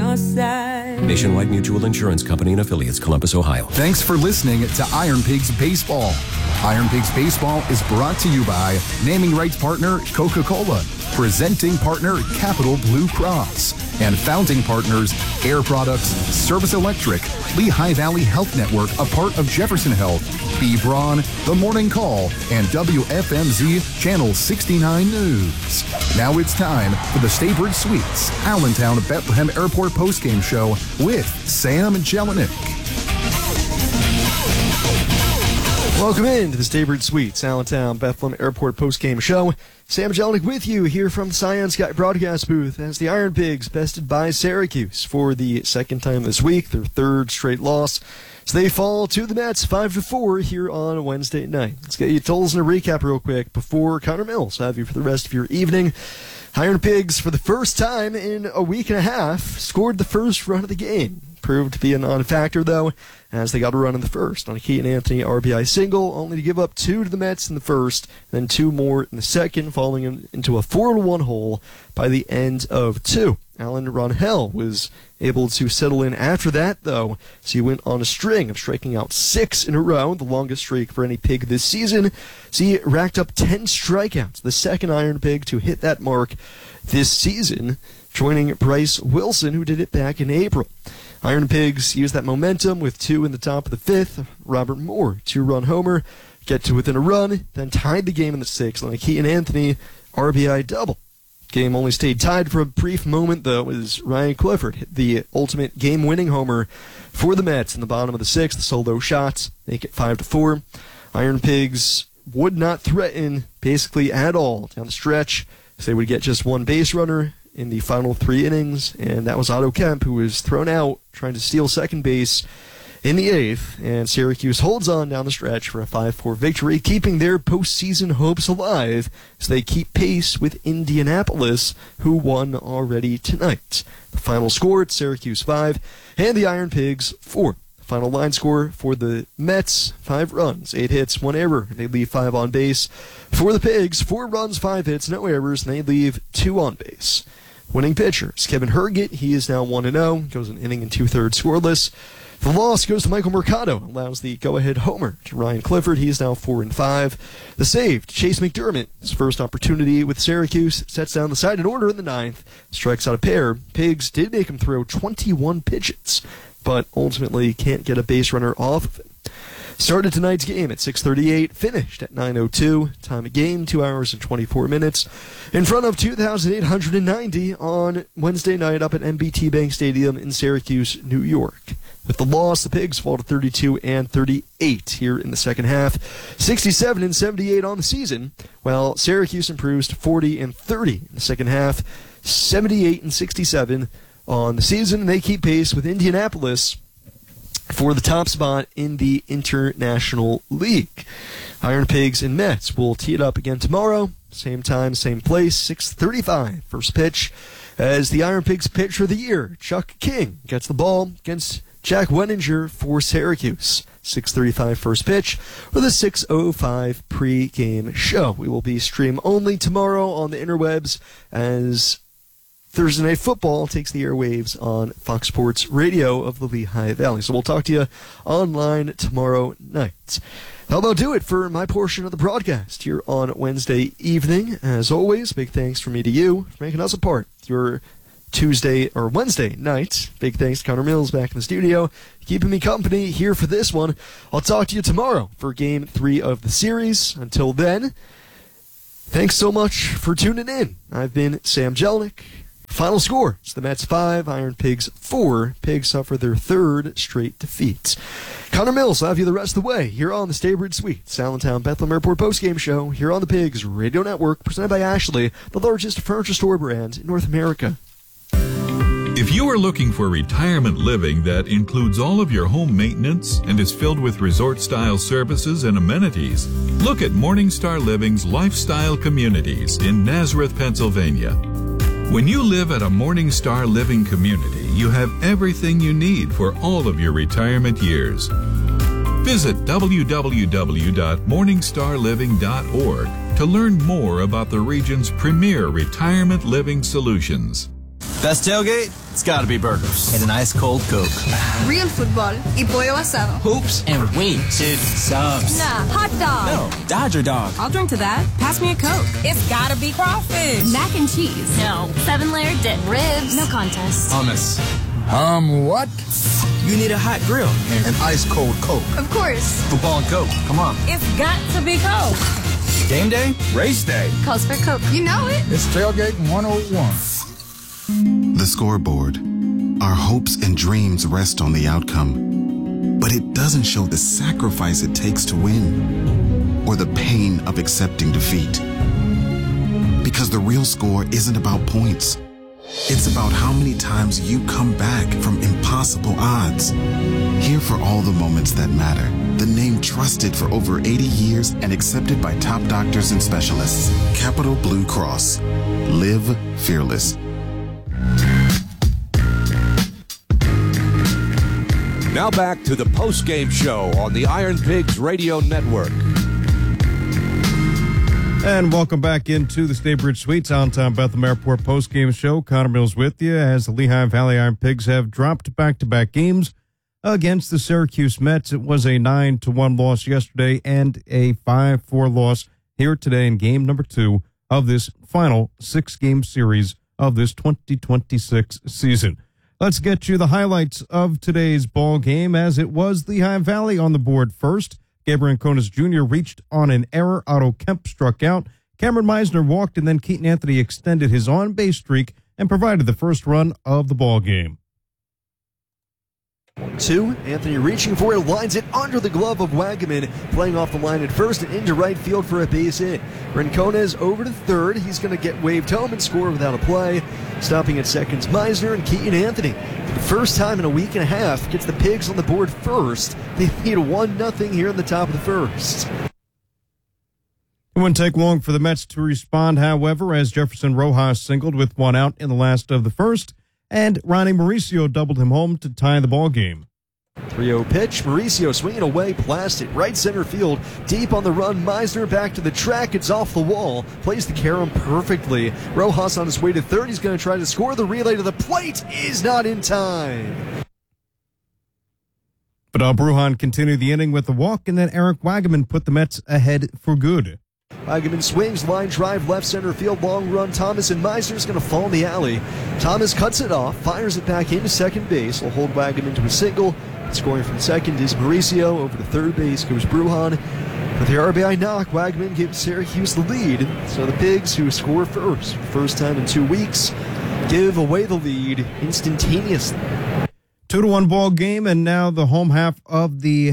your side. Nationwide Mutual Insurance Company and Affiliates, Columbus, Ohio. Thanks for listening to Iron Pigs Baseball. Iron Pigs Baseball is brought to you by naming rights partner Coca-Cola, presenting partner Capital Blue Cross, and founding partners Air Products, Service Electric, Lehigh Valley Health Network, a part of Jefferson Health, B. Braun, The Morning Call, and WFMZ Channel 69 News. Now it's time for the Staybridge Suites Allentown Bethlehem Airport postgame show with Sam Jelinek. Welcome in to the Staybridge Suites, Allentown Bethlehem Airport postgame show. Sam Jelinek with you here from the Scion Sky broadcast booth as the Iron Pigs bested by Syracuse for the second time this week, their third straight loss. So they fall to the Mets 5-4 here on Wednesday night. Let's get you totals and a recap real quick before Connor Mills have you for the rest of your evening. Iron Pigs, for the first time in a week and a half, scored the first run of the game. Proved to be a non-factor, though, as they got a run in the first on a Keaton Anthony RBI single, only to give up 2 to the Mets in the first, then 2 more in the second, falling into a 4-1 hole by the end of 2. Alan Ronhell was able to settle in after that, though, so he went on a string of striking out 6 in a row, the longest streak for any Pig this season. So he racked up 10 strikeouts, the second Iron Pig to hit that mark this season, joining Bryce Wilson, who did it back in April. Iron Pigs used that momentum with 2 in the top of the 5th. Robert Moore, 2-run homer, get to within a run, then tied the game in the 6th on a Keaton Anthony RBI double. Game only stayed tied for a brief moment, though, as Ryan Clifford hit the ultimate game-winning homer for the Mets in the bottom of the 6th. The solo shots make it 5-4. Iron Pigs would not threaten basically at all down the stretch, as they would get just 1 base runner in the final 3 innings, and that was Otto Kemp, who was thrown out trying to steal second base in the 8th, and Syracuse holds on down the stretch for a 5-4 victory, keeping their postseason hopes alive as they keep pace with Indianapolis, who won already tonight. The final score, it's Syracuse 5 and the Iron Pigs 4. Final line score for the Mets, 5 runs, 8 hits, 1 error. They leave 5 on base. For the Pigs, 4 runs, 5 hits, no errors, and they leave 2 on base. Winning pitchers, Kevin Herget, he is now 1-0, goes an inning and 2/3 scoreless. The loss goes to Michael Mercado, allows the go-ahead homer to Ryan Clifford, he is now 4-5. The save to Chase McDermott, his first opportunity with Syracuse, sets down the side in order in the 9th, strikes out a pair. Pigs did make him throw 21 pitches, but ultimately can't get a base runner off of it. Started tonight's game at 6:38, finished at 9:02. Time of game, 2 hours and 24 minutes. In front of 2,890 on Wednesday night up at MBT Bank Stadium in Syracuse, New York. With the loss, the Pigs fall to 32-38 here in the second half. 67-78 on the season, while Syracuse improves to 40-30 in the second half. 78-67 on the season. They keep pace with Indianapolis for the top spot in the International League. Iron Pigs and Mets will tee it up again tomorrow. Same time, same place, 6:35. First pitch as the Iron Pigs pitcher of the year, Chuck King, gets the ball against Jack Wenninger for Syracuse. 6:35 first pitch with a 6:05 pre-game show. We will be stream only tomorrow on the interwebs as Thursday Night Football takes the airwaves on Fox Sports Radio of the Lehigh Valley. So we'll talk to you online tomorrow night. That'll do it for my portion of the broadcast here on Wednesday evening. As always, big thanks from me to you for making us a part of your Tuesday or Wednesday night. Big thanks to Connor Mills back in the studio, keeping me company here for this one. I'll talk to you tomorrow for Game 3 of the series. Until then, thanks so much for tuning in. I've been Sam Jelinek. Final score, it's the Mets 5, Iron Pigs 4. Pigs suffer their 3rd straight defeat. Connor Mills will have you the rest of the way here on the Staybridge Suites, Allentown Bethlehem Airport postgame show here on the Pigs Radio Network, presented by Ashley, the largest furniture store brand in North America. If you are looking for retirement living that includes all of your home maintenance and is filled with resort-style services and amenities, look at Morningstar Living's Lifestyle Communities in Nazareth, Pennsylvania. When you live at a Morningstar Living community, you have everything you need for all of your retirement years. Visit www.morningstarliving.org to learn more about the region's premier retirement living solutions. Best tailgate? It's gotta be burgers. And an ice cold Coke. Real football y pollo asado. Hoops and wings. Dude, subs. Nah, hot dog. No, Dodger dog. I'll drink to that. Pass me a Coke. It's gotta be crawfish. Mac and cheese. No. 7-layer dip. Ribs. No contest. Hummus. What? You need a hot grill and an ice cold Coke. Of course. Football and Coke. Come on. It's got to be Coke. Game day? Race day. Calls for Coke. You know it. It's Tailgate 101. The scoreboard. Our hopes and dreams rest on the outcome, but it doesn't show the sacrifice it takes to win or the pain of accepting defeat. Because the real score isn't about points. It's about how many times you come back from impossible odds. Here for all the moments that matter. The name trusted for over 80 years and accepted by top doctors and specialists. Capital Blue Cross. Live fearless. Now back to the post-game show on the Iron Pigs Radio Network. And welcome back into the Staybridge Suites Allentown Bethlehem Airport post-game show. Connor Mills with you as the Lehigh Valley Iron Pigs have dropped back-to-back games against the Syracuse Mets. It was a 9-1 loss yesterday and a 5-4 loss here today in game number 2 of this final 6-game series of this 2026 season. Let's get you the highlights of today's ball game, as it was Lehigh Valley on the board first. Gabriel Anconas Jr. reached on an error. Otto Kemp struck out. Cameron Meisner walked, and then Keaton Anthony extended his on-base streak and provided the first run of the ball game. 1-2. Anthony reaching for it, lines it under the glove of Wagaman, playing off the line at first and into right field for a base hit. Rincones over to third. He's going to get waved home and score without a play. Stopping at seconds, Meisner, and Keaton Anthony, for the first time in a week and a half, gets the Pigs on the board first. They lead 1-0 here in the top of the first. It wouldn't take long for the Mets to respond, however, as Jefferson Rojas singled with one out in the last of the first, and Ronnie Mauricio doubled him home to tie the ball game. 3-0 pitch. Mauricio swinging away, blasted right center field. Deep on the run. Meisner back to the track. It's off the wall. Plays the carom perfectly. Rojas on his way to third. He's going to try to score. The relay to the plate is not in time. But Brujan continued the inning with a walk, and then Eric Wagaman put the Mets ahead for good. Wagaman swings, line drive, left center field, long run. Thomas and Meisner's going to fall in the alley. Thomas cuts it off, fires it back into second base. Will hold Wagaman to a single. Scoring from second is Mauricio. Over to third base goes Brujan. With the RBI knock, Wagaman gives Syracuse the lead. So the Pigs, who score first time in 2 weeks, give away the lead instantaneously. 2-1 ball game, and now to the home half of the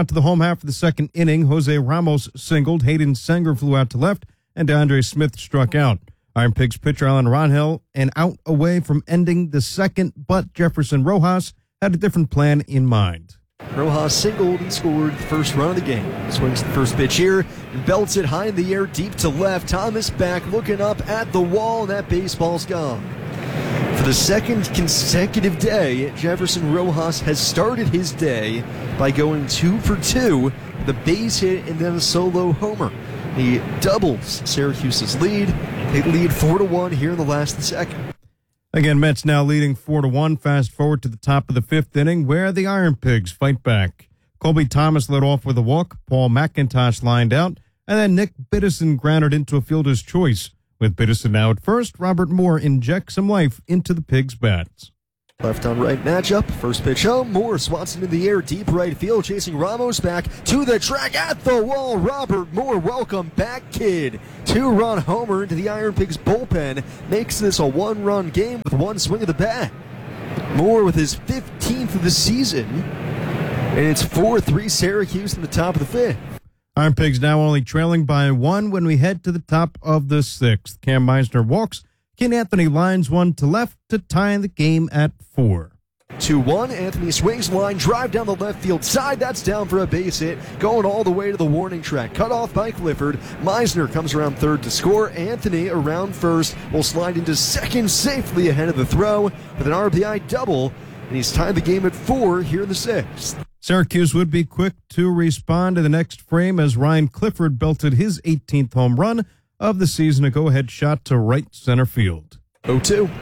second inning. Jose Ramos singled, Hayden Sanger flew out to left, and DeAndre Smith struck out. Iron Pigs pitcher Alan Rangel an out away from ending the second, but Jefferson Rojas had a different plan in mind. Rojas singled and scored the first run of the game. Swings the first pitch here and belts it high in the air deep to left. Thomas back looking up at the wall, and that baseball's gone. For the second consecutive day, Jefferson Rojas has started his day by going 2 for 2, the base hit and then a solo homer. He doubles Syracuse's lead. They lead 4-1 here in the last and second. Again, Mets now leading 4-1. Fast forward to the top of the fifth inning, where the Iron Pigs fight back. Colby Thomas led off with a walk. Paul McIntosh lined out, and then Nick Biddison grounded into a fielder's choice. With Biddison now at first, Robert Moore injects some life into the Pigs' bats. Left on right matchup. First pitch home. Moore swats it in the air. Deep right field. Chasing Ramos back to the track at the wall. Robert Moore, welcome back, kid. 2-run homer into the Iron Pigs bullpen. Makes this a 1-run game with one swing of the bat. Moore with his 15th of the season. And it's 4-3 Syracuse in the top of the fifth. Iron Pigs now only trailing by 1 when we head to the top of the sixth. Cam Meisner walks. Keaton Anthony lines one to left to tie the game at 4. 2-1. Anthony swings line drive down the left field side. That's down for a base hit. Going all the way to the warning track. Cut off by Clifford. Meisner comes around third to score. Anthony around first will slide into second safely ahead of the throw with an RBI double. And he's tied the game at 4 here in the sixth. Syracuse would be quick to respond to the next frame as Ryan Clifford belted his 18th home run of the season, a go-ahead shot to right center field. 0-2.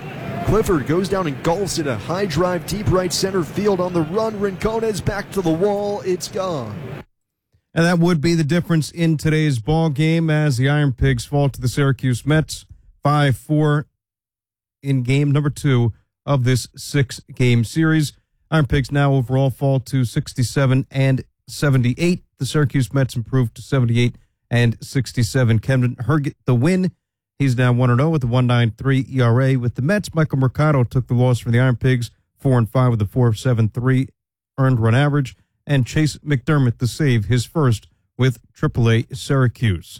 Clifford goes down and golfs it. A high drive, deep right center field on the run. Rinconez back to the wall. It's gone. And that would be the difference in today's ball game as the Iron Pigs fall to the Syracuse Mets 5-4 in game number 2 of this 6-game series. Iron Pigs now overall fall to 67 and 78. The Syracuse Mets improved to 78 and 67. Kevin Herget the win. He's now 1-0 with a 1.93 ERA. With the Mets, Michael Mercado took the loss for the Iron Pigs, 4-5 with a 4.73 earned run average, and Chase McDermott the save, his first with AAA Syracuse.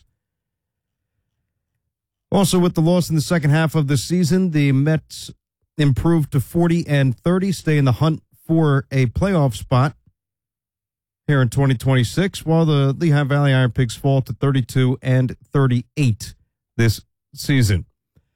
Also, with the loss in the second half of the season, the Mets improved to 40 and 30, stay in the hunt for a playoff spot here in 2026, while the Lehigh Valley Iron Pigs fall to 32 and 38 this season.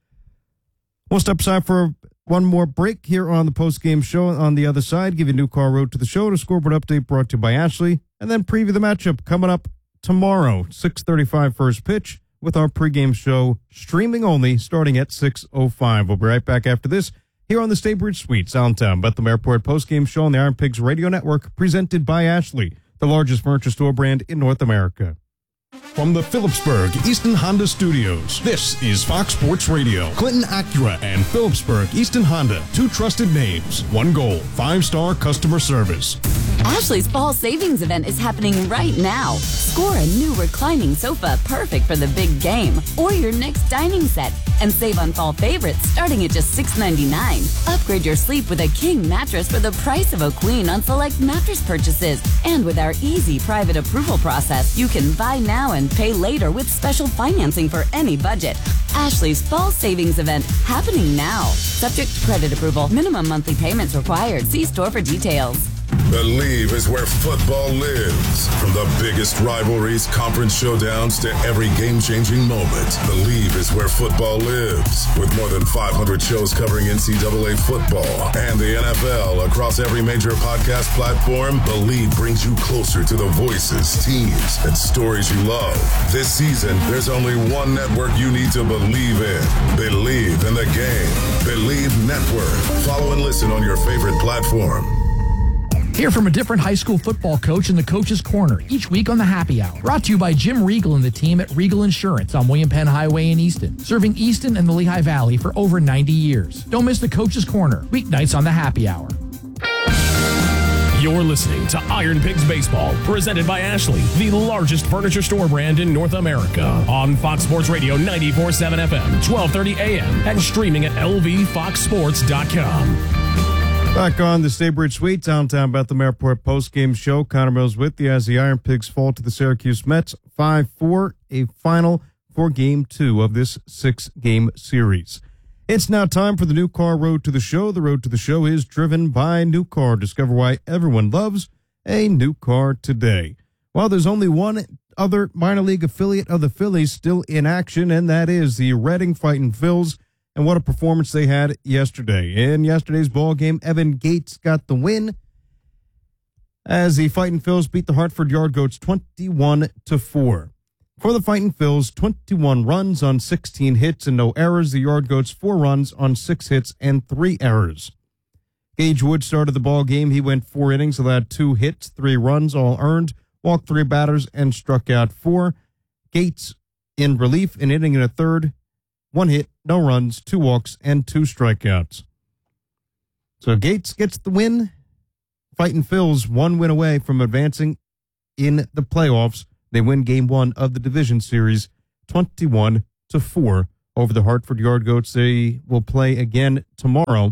We'll step aside for one more break here on the post-game show. On the other side, give you a New Car Road to the Show, the scoreboard update brought to you by Ashley, and then preview the matchup coming up tomorrow, 6:35 first pitch, with our pregame show streaming only starting at 6:05. We'll be right back after this here on the Staybridge Suites, Allentown Bethlehem Airport postgame show on the Iron Pigs Radio Network, presented by Ashley, the largest furniture store brand in North America. From the Phillipsburg Easton Honda Studios, this is Fox Sports Radio. Clinton Acura and Phillipsburg Easton Honda, 2 trusted names, 1 goal, 5-star customer service. Ashley's fall savings event is happening right now. Score a new reclining sofa perfect for the big game or your next dining set and save on fall favorites starting at just $6.99. Upgrade your sleep with a king mattress for the price of a queen on select mattress purchases. And with our easy private approval process, you can buy now and pay later with special financing for any budget. Ashley's fall savings event happening now. Subject to credit approval. Minimum monthly payments required. See store for details. Believe is where football lives. From the biggest rivalries, conference showdowns, to every game-changing moment, Believe is where football lives. With more than 500 shows covering NCAA football and the NFL across every major podcast platform, Believe brings you closer to the voices, teams, and stories you love. This season, there's only one network you need to believe in. Believe in the game. Believe Network. Follow and listen on your favorite platform. Hear from a different high school football coach in the Coach's Corner each week on the Happy Hour. Brought to you by Jim Regal and the team at Regal Insurance on William Penn Highway in Easton, serving Easton and the Lehigh Valley for over 90 years. Don't miss the Coach's Corner, weeknights on the Happy Hour. You're listening to Iron Pigs Baseball, presented by Ashley, the largest furniture store brand in North America. On Fox Sports Radio 94.7 FM, 12:30 a.m., and streaming at lvfoxsports.com. Back on the Staybridge Suites, Downtown Bethlehem Airport postgame show. Connor Mills with you as the Iron Pigs fall to the Syracuse Mets 5-4, a final for Game 2 of this 6-game series. It's now time for the New Car Road to the Show. The Road to the Show is driven by New Car. Discover why everyone loves a new car today. Well, there's only one other minor league affiliate of the Phillies still in action, and that is the Reading Fightin' Phils. And what a performance they had yesterday. In yesterday's ball game, Evan Gates got the win as the Fightin' Phils beat the Hartford Yard Goats 21-4. For the Fightin' Phils, 21 runs on 16 hits and no errors. The Yard Goats, 4 runs on 6 hits and 3 errors. Gage Wood started the ball game. He went 4 innings, allowed 2 hits, 3 runs, all earned, walked 3 batters, and struck out 4. Gates in relief, an inning and a third, 1 hit, no runs, 2 walks, and 2 strikeouts. So Gates gets the win. Fightin' Phils 1 win away from advancing in the playoffs. They win Game 1 of the division series 21-4 over the Hartford Yard Goats. They will play again tomorrow.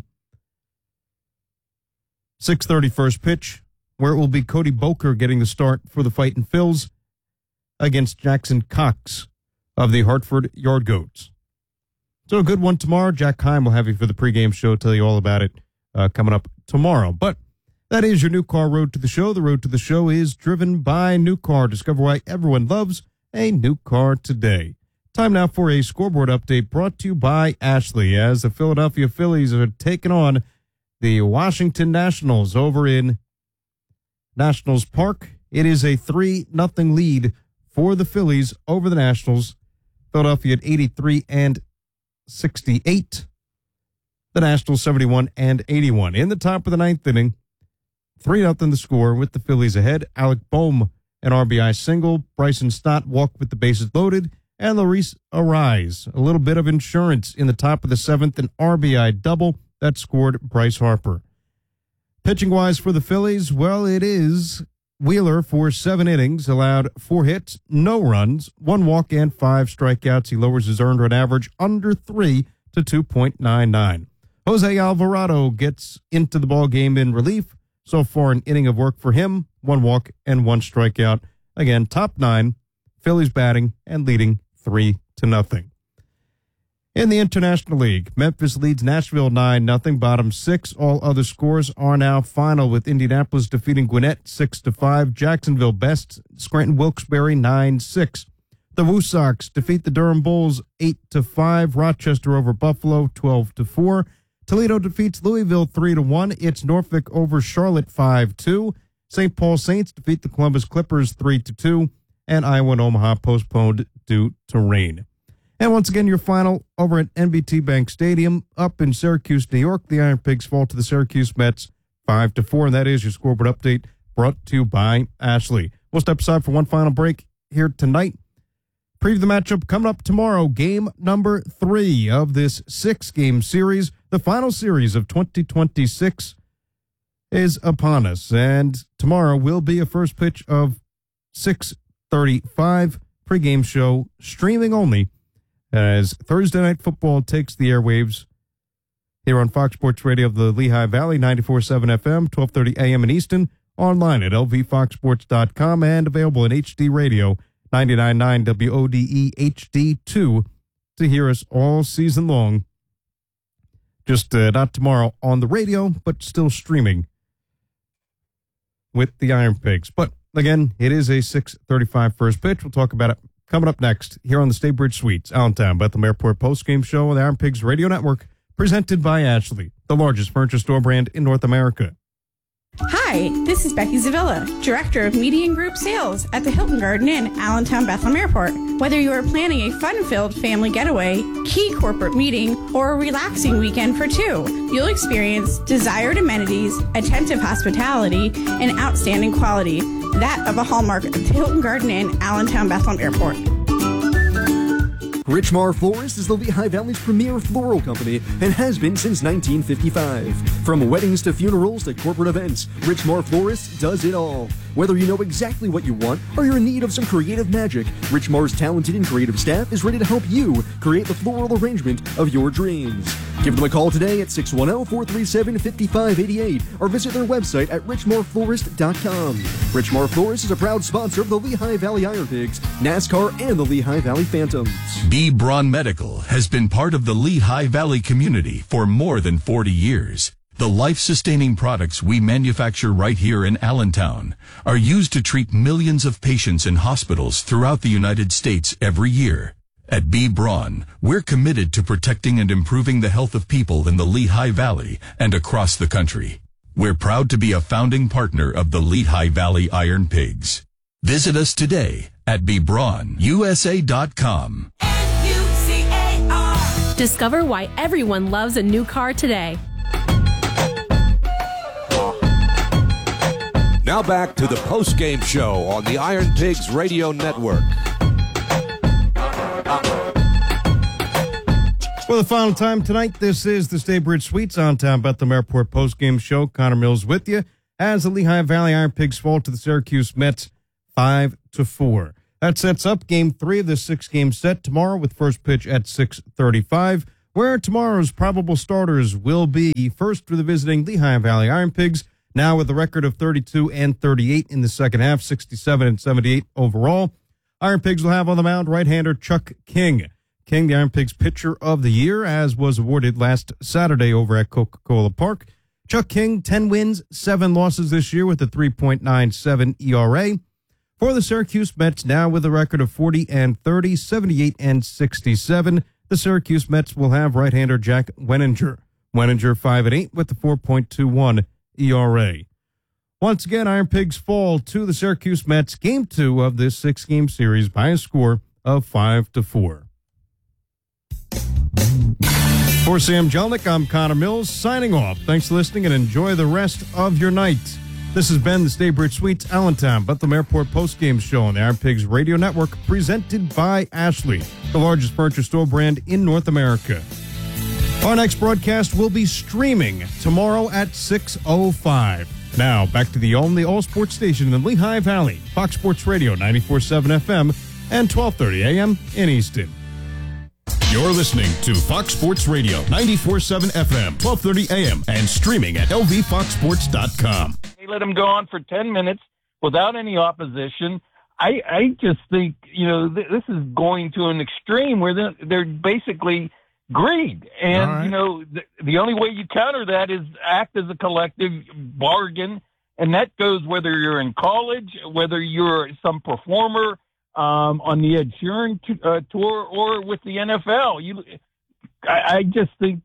6:30 first pitch, where it will be Cody Boker getting the start for the Fightin' Phils against Jackson Cox of the Hartford Yard Goats. So a good one tomorrow. Jack Heim will have you for the pregame show, tell you all about it coming up tomorrow. But that is your New Car Road to the Show. The Road to the Show is driven by New Car. Discover why everyone loves a new car today. Time now for a scoreboard update brought to you by Ashley as the Philadelphia Phillies are taking on the Washington Nationals over in Nationals Park. It is a 3-0 lead for the Phillies over the Nationals. Philadelphia at 83 and 68. The Nationals 71-81. In the top of the ninth inning, 3-0 the score with the Phillies ahead. Alec Bohm, an RBI single. Bryson Stott walked with the bases loaded. And Luis Arraez, a little bit of insurance in the top of the seventh, an RBI double that scored Bryce Harper. Pitching-wise for the Phillies, well, it is Wheeler for 7 innings, allowed 4 hits, no runs, 1 walk, and 5 strikeouts. He lowers his earned run average under 3 to 2.99. Jose Alvarado gets into the ball game in relief. So far, an inning of work for him, 1 walk and 1 strikeout. Again, top 9, Phillies batting and leading 3-0. In the International League, Memphis leads Nashville 9-0, bottom 6. All other scores are now final, with Indianapolis defeating Gwinnett 6-5. Jacksonville bests Scranton Wilkes-Barre 9-6. The Woo Sox defeat the Durham Bulls 8-5. Rochester over Buffalo 12-4. Toledo defeats Louisville 3-1. It's Norfolk over Charlotte 5-2. St. Paul Saints defeat the Columbus Clippers 3-2. And Iowa and Omaha postponed due to rain. And once again, your final over at NBT Bank Stadium up in Syracuse, New York. The Iron Pigs fall to the Syracuse Mets 5-4. And that is your scoreboard update brought to you by Ashley. We'll step aside for one final break here tonight. Preview the matchup coming up tomorrow. Game number 3 of this 6-game series. The final series of 2026 is upon us. And tomorrow will be a first pitch of 6:35 pregame show, streaming only, as Thursday Night Football takes the airwaves here on Fox Sports Radio of the Lehigh Valley, 94.7 FM, 12:30 a.m. in Easton, online at lvfoxsports.com, and available in HD Radio, 99.9 WODE HD2, to hear us all season long. Just not tomorrow on the radio, but still streaming with the Iron Pigs. But again, it is a 6:35 first pitch. We'll talk about it coming up next here on the Staybridge Suites, Allentown Bethlehem Airport postgame show on the Iron Pigs Radio Network, presented by Ashley, the largest furniture store brand in North America. Hi, this is Becky Zavilla, Director of Media and Group Sales at the Hilton Garden Inn, Allentown Bethlehem Airport. Whether you are planning a fun-filled family getaway, key corporate meeting, or a relaxing weekend for 2, you'll experience desired amenities, attentive hospitality, and outstanding quality, that of a hallmark of the Hilton Garden Inn, Allentown Bethlehem Airport. Richmar Florist is the Lehigh Valley's premier floral company and has been since 1955. From weddings to funerals to corporate events, Richmar Florist does it all. Whether you know exactly what you want or you're in need of some creative magic, Richmar's talented and creative staff is ready to help you create the floral arrangement of your dreams. Give them a call today at 610-437-5588 or visit their website at richmarflorist.com. Richmar Florist is a proud sponsor of the Lehigh Valley Iron Pigs, NASCAR, and the Lehigh Valley Phantoms. B. Braun Medical has been part of the Lehigh Valley community for more than 40 years. The life-sustaining products we manufacture right here in Allentown are used to treat millions of patients in hospitals throughout the United States every year. At B. Braun, we're committed to protecting and improving the health of people in the Lehigh Valley and across the country. We're proud to be a founding partner of the Lehigh Valley Iron Pigs. Visit us today at bbraunusa.com. Discover why everyone loves a new car today. Now back to the post-game show on the Iron Pigs Radio Network. For the final time tonight, this is the Staybridge Suites on Town Bethlehem Airport postgame show. Connor Mills with you as the Lehigh Valley Iron Pigs fall to the Syracuse Mets 5-4. That sets up Game 3 of this 6-game set tomorrow with first pitch at 6:35, where tomorrow's probable starters will be first for the visiting Lehigh Valley Iron Pigs, now with a record of 32-38 in the second half, 67-78 overall. Iron Pigs will have on the mound right-hander Chuck King. King, the Iron Pigs Pitcher of the Year, as was awarded last Saturday over at Coca-Cola Park. Chuck King, 10 wins, 7 losses this year with a 3.97 ERA. For the Syracuse Mets, now with a record of 40-30, 78-67, the Syracuse Mets will have right-hander Jack Wenninger. Wenninger 5-8 with a 4.21 ERA. Once again, Iron Pigs fall to the Syracuse Mets, Game 2 of this 6-game series by a score of 5-4. For Sam Jelnick, I'm Connor Mills, signing off. Thanks for listening and enjoy the rest of your night. This has been the Staybridge Suites Allentown Bethlehem Airport postgame show on the Iron Pigs Radio Network, presented by Ashley, the largest furniture store brand in North America. Our next broadcast will be streaming tomorrow at 6:05. Now, back to the only all-sports station in the Lehigh Valley, Fox Sports Radio 94.7 FM and 12:30 a.m. in Easton. You're listening to Fox Sports Radio 94.7 FM, 12:30 a.m. and streaming at lvfoxsports.com. They let him go on for 10 minutes without any opposition. I just think, this is going to an extreme where they're basically greed. And, right. The only way you counter that is act as a collective bargain. And that goes whether you're in college, whether you're some performer on the Ed Sheeran tour or with the NFL. I just think,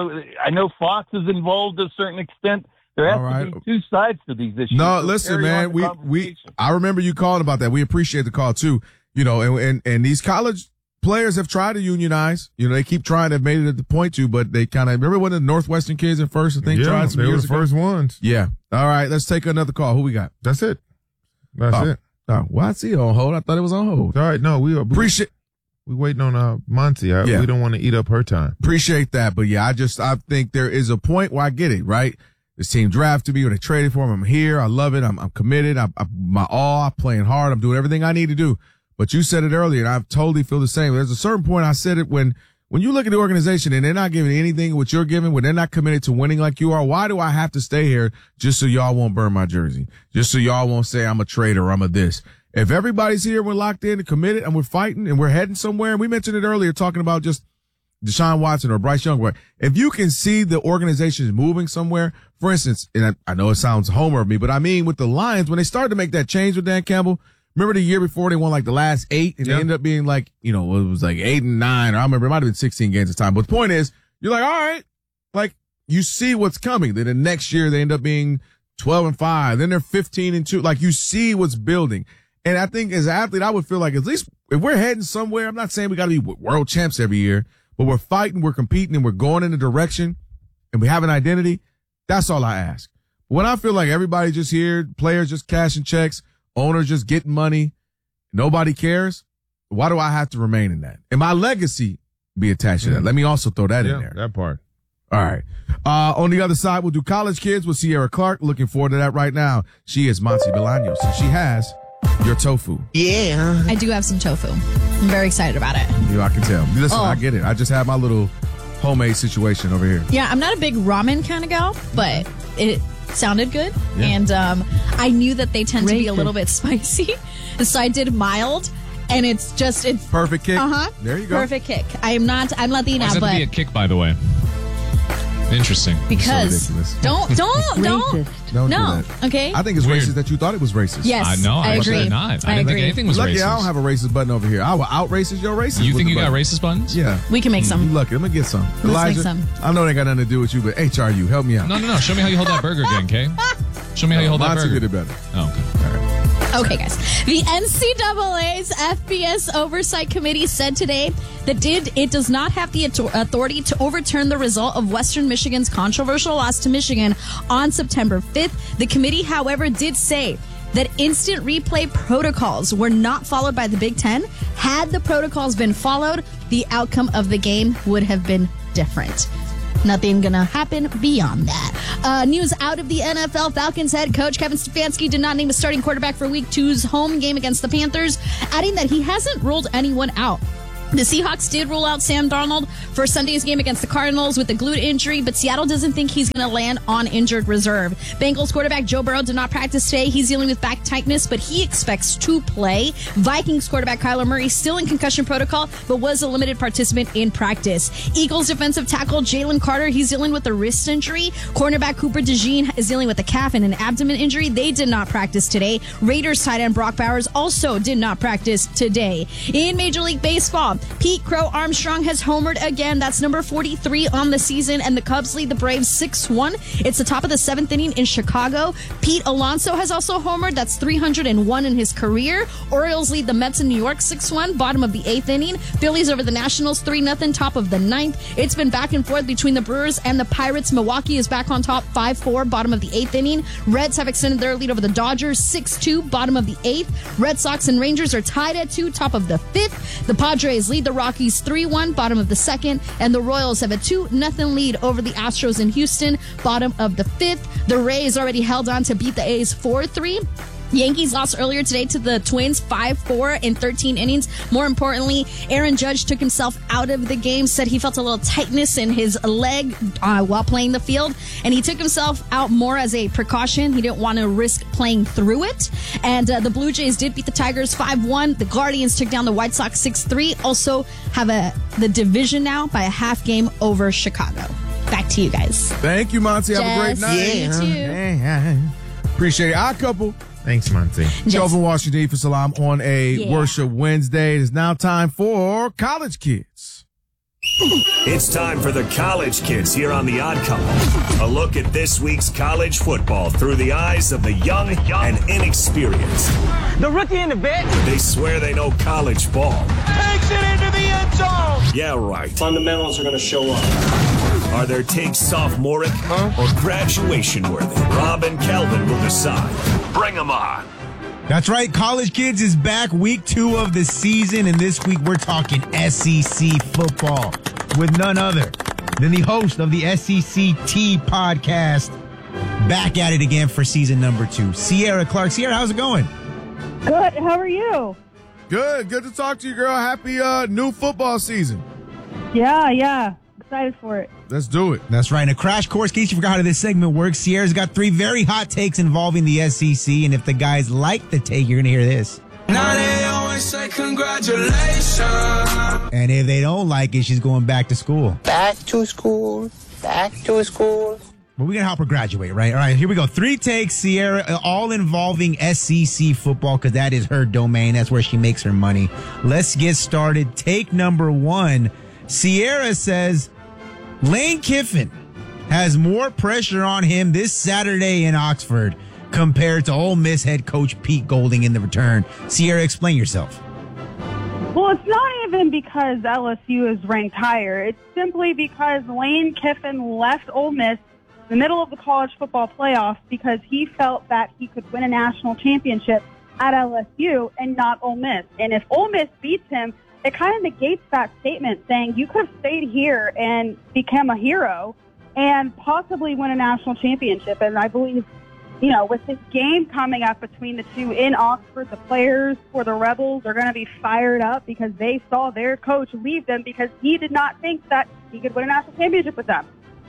I know Fox is involved to a certain extent. There has to be two sides to these issues. No, listen, man, I remember you calling about that. We appreciate the call too. And these college players have tried to unionize. They keep trying. They've made it at the point to, but they kind of remember when the Northwestern kids at first, I think, tried some they were years the ago? first ones. Yeah. All right, let's take another call. Who we got? That's it. That's it. Oh, well, I see it on hold. I thought it was on hold. All right, no, we waiting on Monty. We don't want to eat up her time. Appreciate that, but yeah, I think there is a point where I get it, right? This team drafted me, or they traded for him. I'm here. I love it. I'm committed. I'm playing hard. I'm doing everything I need to do. But you said it earlier, and I totally feel the same. There's a certain point I said it when you look at the organization and they're not giving anything what you're giving, when they're not committed to winning like you are, why do I have to stay here just so y'all won't burn my jersey? Just so y'all won't say I'm a traitor or I'm a this. If everybody's here, we're locked in and committed and we're fighting and we're heading somewhere, and we mentioned it earlier talking about just Deshaun Watson or Bryce Young. If you can see the organization is moving somewhere, for instance, and I know it sounds homer of me, but I mean with the Lions, when they started to make that change with Dan Campbell, remember the year before they won like the last 8 and they ended up being like, it was like 8 and 9, or I remember it might have been 16 games at the time. But the point is, you're like, all right, like you see what's coming. Then the next year they end up being 12 and 5. Then they're 15 and 2. Like you see what's building. And I think as an athlete, I would feel like at least if we're heading somewhere, I'm not saying we got to be world champs every year, but we're fighting, we're competing, and we're going in a direction, and we have an identity. That's all I ask. When I feel like everybody just here, players just cashing checks, owners just getting money, nobody cares, why do I have to remain in that? And my legacy be attached to that. Let me also throw that in there. That part. All right. On the other side, we'll do college kids with Sierra Clark. Looking forward to that right now. She is Monty Bolaños, and she has your tofu. Yeah. I do have some tofu. I'm very excited about it. I can tell. Listen, I get it. I just have my little homemade situation over here. Yeah, I'm not a big ramen kind of gal, but it sounded good. Yeah. And I knew that they tend to be a little bit spicy. So I did mild. And it's perfect kick. There you go. Perfect kick. I'm Latina, but to be a kick, by the way. Interesting. Because so don't do that. Okay. I think it's racist that you thought it was racist. Yes, I agree. Not. I didn't think anything was lucky racist. I don't have a racist button over here. I will out racist your racist. You think you got racist buttons? Yeah. We can make some. You lucky. Let me get some. Let's Elijah, make some. I know they got nothing to do with you, but HRU, help me out. No. Show me how you hold that burger again, Kay. Show me how you hold that burger. Get it better. Oh, okay. All right. Okay, guys. The NCAA's FBS Oversight Committee said today that it does not have the authority to overturn the result of Western Michigan's controversial loss to Michigan on September 5th. The committee, however, did say that instant replay protocols were not followed by the Big Ten. Had the protocols been followed, the outcome of the game would have been different. Nothing gonna happen beyond that. News out of the NFL. Falcons head coach Kevin Stefanski did not name a starting quarterback for Week 2's home game against the Panthers, adding that he hasn't ruled anyone out. The Seahawks did rule out Sam Darnold for Sunday's game against the Cardinals with a glute injury, but Seattle doesn't think he's going to land on injured reserve. Bengals quarterback Joe Burrow did not practice today. He's dealing with back tightness, but he expects to play. Vikings quarterback Kyler Murray still in concussion protocol, but was a limited participant in practice. Eagles defensive tackle Jalen Carter, he's dealing with a wrist injury. Cornerback Cooper DeJean is dealing with a calf and an abdomen injury. They did not practice today. Raiders tight end Brock Bowers also did not practice today. In Major League Baseball, baseball. Pete Crow Armstrong has homered again. That's number 43 on the season, and the Cubs lead the Braves 6-1. It's the top of the 7th inning in Chicago. Pete Alonso has also homered. That's 301 in his career. Orioles lead the Mets in New York 6-1, bottom of the 8th inning. Phillies over the Nationals 3-0, top of the 9th. It's been back and forth between the Brewers and the Pirates. Milwaukee is back on top 5-4, bottom of the 8th inning. Reds have extended their lead over the Dodgers 6-2, bottom of the 8th. Red Sox and Rangers are tied at 2, top of the 5th. The Padres lead the Rockies 3-1, bottom of the 2nd. And the Royals have a 2-0 lead over the Astros in Houston, bottom of the 5th. The Rays already held on to beat the A's 4-3. Yankees lost earlier today to the Twins 5-4 in 13 innings. More importantly, Aaron Judge took himself out of the game, said he felt a little tightness in his leg while playing the field, and he took himself out more as a precaution. He didn't want to risk playing through it. And the Blue Jays did beat the Tigers 5-1. The Guardians took down the White Sox 6-3. Also have the division now by a half game over Chicago. Back to you guys. Thank you, Monty. Have a great night. You too. Appreciate it. Our couple. Thanks, Monty. Kelvin Washington for Salam on a Worship Wednesday. It is now time for College Kids. It's time for the College Kids here on The Odd Couple. A look at this week's college football through the eyes of the young and inexperienced. The rookie in the vet. They swear they know college ball. Takes it into the end zone. Yeah, right. Fundamentals are going to show up. Are their takes sophomoric or graduation worthy? Rob and Kelvin will decide. Bring them on. That's right. College Kids is back week 2 of the season. And this week we're talking SEC football with none other than the host of the SECT podcast. Back at it again for season number 2. Sierra Clark. Sierra, how's it going? Good. How are you? Good. Good to talk to you, girl. Happy new football season. Yeah. Excited for it. Let's do it. That's right. In a crash course, in case you forgot how this segment works, Sierra's got 3 very hot takes involving the SEC. And if the guys like the take, you're going to hear this. Now they always say congratulations. And if they don't like it, she's going back to school. Back to school. Back to school. But we're going to help her graduate, right? All right, here we go. 3 takes, Sierra, all involving SEC football because that is her domain. That's where she makes her money. Let's get started. Take number 1. Sierra says Lane Kiffin has more pressure on him this Saturday in Oxford compared to Ole Miss head coach Pete Golding in the return. Sierra, explain yourself. Well, it's not even because LSU is ranked higher. It's simply because Lane Kiffin left Ole Miss in the middle of the college football playoffs because he felt that he could win a national championship at LSU and not Ole Miss. And if Ole Miss beats him, it kind of negates that statement saying you could have stayed here and become a hero and possibly win a national championship. And I believe, with this game coming up between the two in Oxford, the players for the Rebels are going to be fired up because they saw their coach leave them because he did not think that he could win a national championship with them.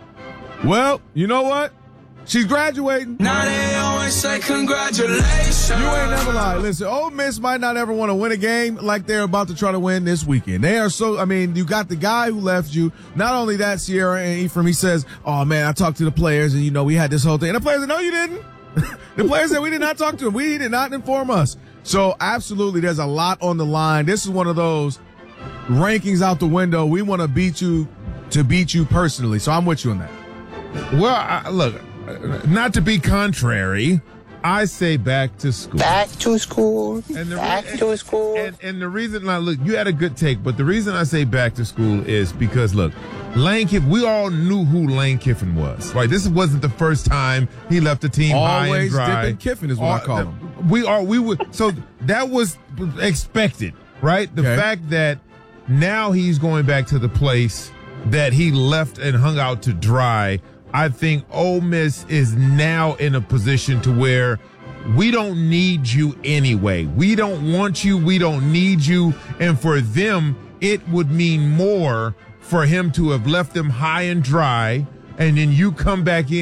Well, you know what? She's graduating. Now they always say congratulations. You ain't never lied. Listen, Ole Miss might not ever want to win a game like they're about to try to win this weekend. They are you got the guy who left you. Not only that, Sierra and Ephraim, he says, oh man, I talked to the players and we had this whole thing. And the players said, no, you didn't. The players said we did not talk to him. He did not inform us. So absolutely, there's a lot on the line. This is one of those rankings out the window. We want to beat you personally. So I'm with you on that. Well, look, not to be contrary, I say back to school. Back to school. Back to school. And the reason, look, you had a good take, but the reason I say back to school is because, look, Lane Kiffin, we all knew who Lane Kiffin was, right? This wasn't the first time he left the team high and dry. Always dipping Kiffin is what I call him. So that was expected, right? The fact that now he's going back to the place that he left and hung out to dry, I think Ole Miss is now in a position to where we don't need you anyway. We don't want you. We don't need you. And for them, it would mean more for him to have left them high and dry, and then you come back in.